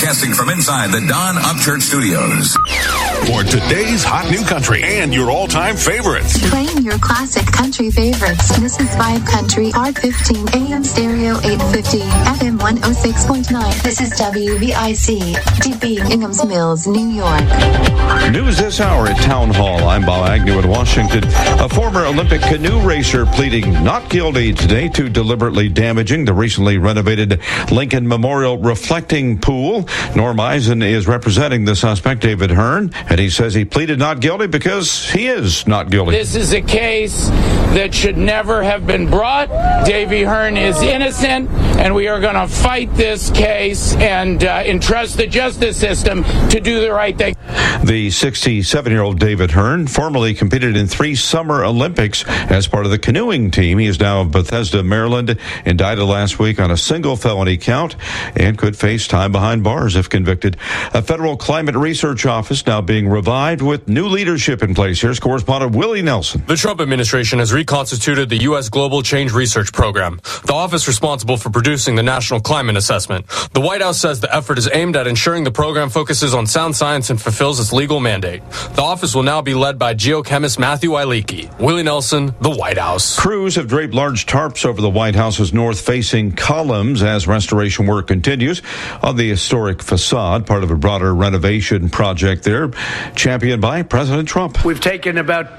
Broadcasting from inside the Don Upchurch Studios. For today's hot new country and your all-time favorites. Playing your classic country favorites. This is Vibe Country, R15, AM Stereo 850, FM 106.9. This is WVIC, DB, Inghams Mills, New York. News this hour at Town Hall. I'm Bob Agnew in Washington. A former Olympic canoe racer pleading not guilty today to deliberately damaging the recently renovated Lincoln Memorial reflecting pool. Norm Eisen is representing the suspect, David Hearn, and he says he pleaded not guilty because he is not guilty. This is a case that should never have been brought. Davy Hearn is innocent, and we are going to fight this case and entrust the justice system to do the right thing. The 67-year-old David Hearn formerly competed in 3 Summer Olympics as part of the canoeing team. He is now of Bethesda, Maryland, indicted last week on a single felony count and could face time behind bars if convicted. A federal climate research office now being revived with new leadership in place. Here's correspondent Willie Nelson. The Trump administration has reconstituted the U.S. Global Change Research Program, the office responsible for producing the National Climate Assessment. The White House says the effort is aimed at ensuring the program focuses on sound science and fulfills its legal mandate. The office will now be led by geochemist Matthew Ilecki. Willie Nelson, the White House. Crews have draped large tarps over the White House's north-facing columns as restoration work continues on the historic facade, part of a broader renovation project there, championed by President Trump. We've taken about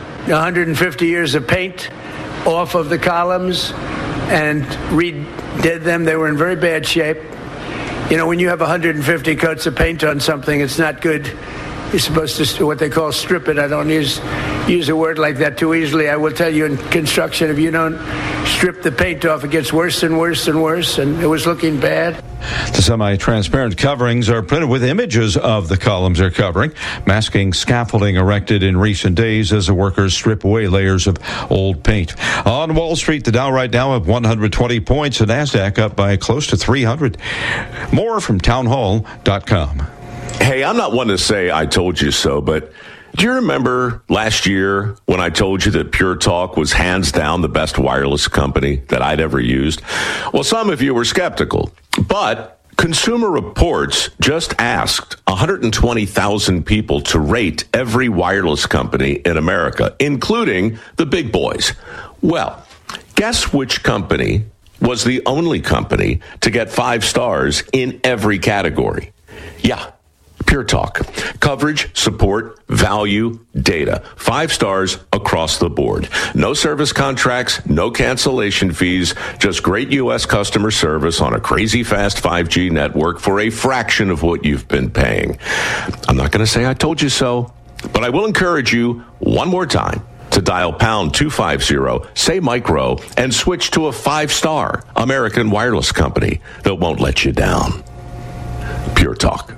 150 years of paint off of the columns and redid them. They were in very bad shape. You know, when you have 150 coats of paint on something, it's not good. You're supposed to, what they call, strip it. I don't use a word like that too easily. I will tell you, in construction, if you don't strip the paint off, it gets worse and worse and worse, and it was looking bad. The semi-transparent coverings are printed with images of the columns they're covering, masking scaffolding erected in recent days as the workers strip away layers of old paint. On Wall Street, the Dow right now at 120 points, the NASDAQ up by close to 300. More from townhall.com. Hey, I'm not one to say I told you so, but do you remember last year when I told you that Pure Talk was hands down the best wireless company that I'd ever used? Well, some of you were skeptical, but Consumer Reports just asked 120,000 people to rate every wireless company in America, including the big boys. Well, guess which company was the only company to get 5 stars in every category? Yeah. Pure Talk. Coverage, support, value, data. 5 stars across the board. No service contracts, no cancellation fees, just great U.S. customer service on a crazy fast 5G network for a fraction of what you've been paying. I'm not going to say I told you so, but I will encourage you one more time to dial pound 250, say micro, and switch to a 5-star American wireless company that won't let you down. Pure Talk.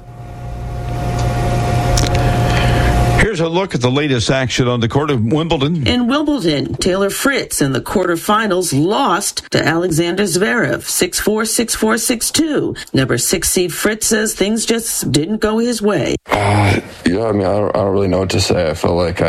Here's a look at the latest action on the court of Wimbledon. In Wimbledon, Taylor Fritz in the quarterfinals lost to Alexander Zverev, 6-4, 6-4, 6-2. Number 6 seed Fritz says things just didn't go his way. I don't really know what to say. I feel like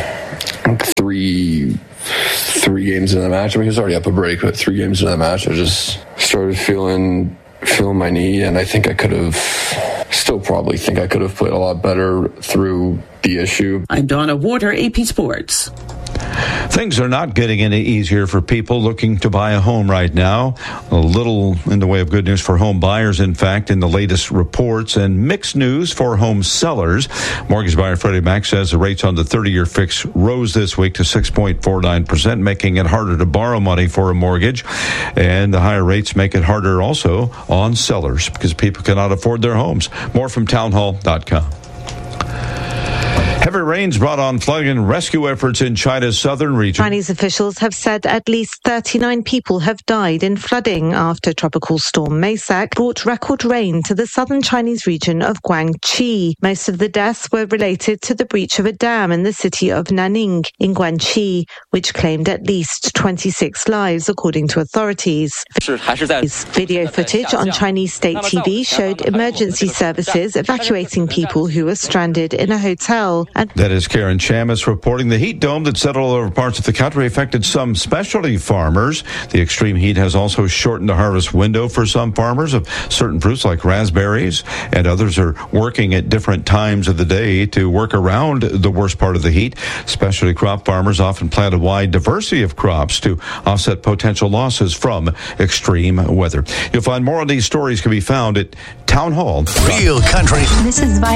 three games into the match. I mean, he was already up a break, but 3 games into the match, I just started feeling my knee, and I think I could have, still probably think I could have played a lot better through the issue. I'm Donna Warder, AP Sports. Things are not getting any easier for people looking to buy a home right now. A little in the way of good news for home buyers, in fact, in the latest reports, and mixed news for home sellers. Mortgage buyer Freddie Mac says the rates on the 30-year fix rose this week to 6.49%, making it harder to borrow money for a mortgage. And the higher rates make it harder also on sellers because people cannot afford their homes. More from townhall.com. Heavy rains brought on flooding and rescue efforts in China's southern region. Chinese officials have said at least 39 people have died in flooding after Tropical Storm Maysak brought record rain to the southern Chinese region of Guangxi. Most of the deaths were related to the breach of a dam in the city of Nanning in Guangxi, which claimed at least 26 lives, according to authorities. Video footage on Chinese state TV showed emergency services evacuating people who were stranded in a hotel That is Karen Chamis reporting. The heat dome that settled over parts of the country affected some specialty farmers. The extreme heat has also shortened the harvest window for some farmers of certain fruits like raspberries, and others are working at different times of the day to work around the worst part of the heat. Specialty crop farmers often plant a wide diversity of crops to offset potential losses from extreme weather. You'll find more of these stories can be found at Town Hall. Real country. This is